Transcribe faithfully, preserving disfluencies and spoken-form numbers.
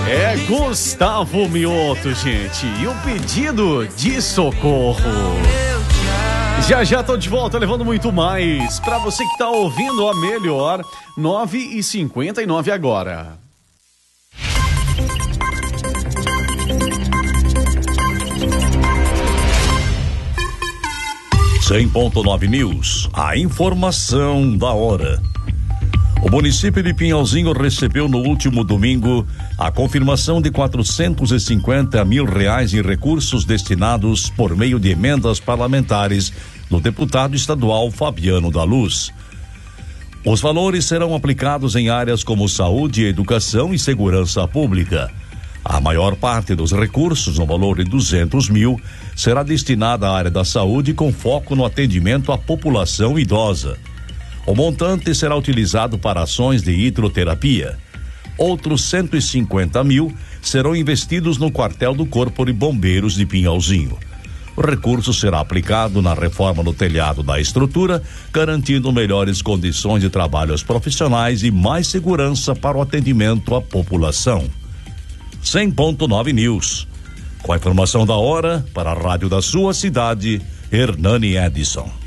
É Gustavo Mioto, gente, e o pedido de socorro. Já já tô de volta levando muito mais pra você que tá ouvindo a melhor. Nove e cinquenta e nove agora. cem ponto nove News, a informação da hora. O município de Pinhalzinho recebeu no último domingo a confirmação de quatrocentos e cinquenta mil reais em recursos destinados por meio de emendas parlamentares do deputado estadual Fabiano da Luz. Os valores serão aplicados em áreas como saúde, educação e segurança pública. A maior parte dos recursos, no valor de duzentos mil, será destinada à área da saúde com foco no atendimento à população idosa. O montante será utilizado para ações de hidroterapia. Outros cento e cinquenta mil serão investidos no quartel do Corpo de Bombeiros de Pinhalzinho. O recurso será aplicado na reforma do telhado da estrutura, garantindo melhores condições de trabalho aos profissionais e mais segurança para o atendimento à população. cem ponto nove News. Com a informação da hora, para a rádio da sua cidade, Hernani Edson.